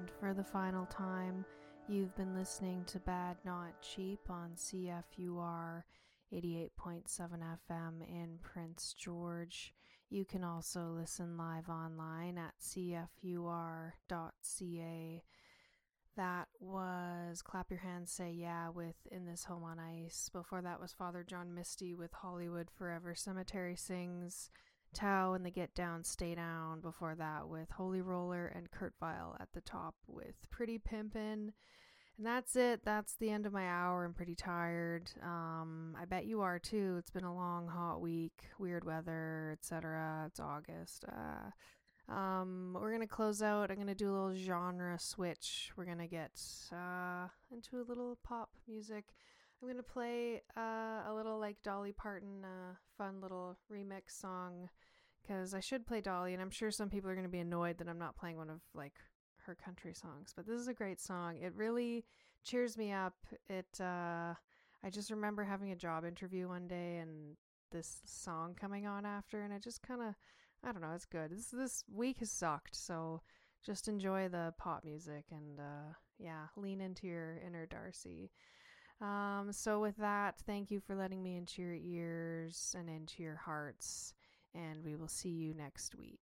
And for the final time, you've been listening to Bad Not Cheap on CFUR 88.7 FM in Prince George. You can also listen live online at cfur.ca. That was Clap Your Hands, Say Yeah with In This Home on Ice. Before that was Father John Misty with Hollywood Forever Cemetery Sings. Tao and the Get Down, Stay Down. Before that with Holy Roller and Kurt Vile at the top with Pretty Pimpin'. And that's it. That's the end of my hour. I'm pretty tired. I bet you are too. It's been a long, hot week. Weird weather, etc. It's August. We're going to close out. I'm going to do a little genre switch. We're going to get into a little pop music. I'm going to play a little like Dolly Parton, fun little remix song, because I should play Dolly, and I'm sure some people are going to be annoyed that I'm not playing one of like her country songs, but this is a great song. It really cheers me up. I just remember having a job interview one day and this song coming on after, and I just kind of, I don't know, it's good. This week has sucked, so just enjoy the pop music and lean into your inner Darcy. So with that, thank you for letting me into your ears and into your hearts, and we will see you next week.